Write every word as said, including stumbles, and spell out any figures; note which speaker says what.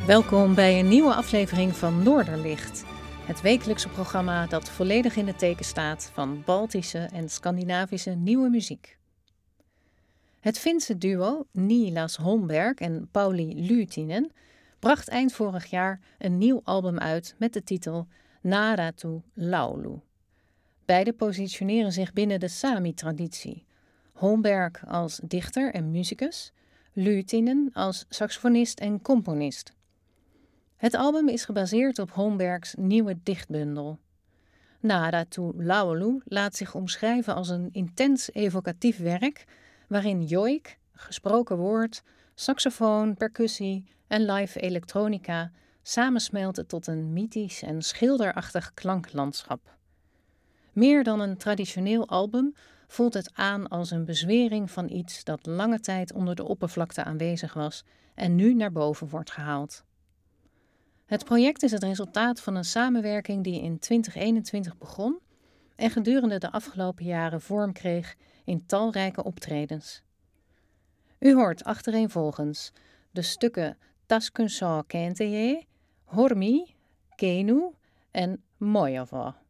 Speaker 1: Welkom bij een nieuwe aflevering van Noorderlicht. Het wekelijkse programma dat volledig in het teken staat van Baltische en Scandinavische nieuwe muziek. Het Finse duo Niilas Holmberg en Pauli Lyytinen bracht eind vorig jaar een nieuw album uit met de titel Naaratu Laulu. Beide positioneren zich binnen de Sami-traditie. Holmberg als dichter en muzikus, Lyytinen als saxofonist en componist. Het album is gebaseerd op Holmbergs nieuwe dichtbundel. Naaratu Laulu laat zich omschrijven als een intens evocatief werk waarin joik, gesproken woord, saxofoon, percussie en live elektronica samensmelten tot een mythisch en schilderachtig klanklandschap. Meer dan een traditioneel album voelt het aan als een bezwering van iets dat lange tijd onder de oppervlakte aanwezig was en nu naar boven wordt gehaald. Het project is het resultaat van een samenwerking die in twintig eenentwintig begon en gedurende de afgelopen jaren vorm kreeg in talrijke optredens. U hoort achtereenvolgens de stukken Taskunsha Kenteje, Hormi, Kenu en Mojava.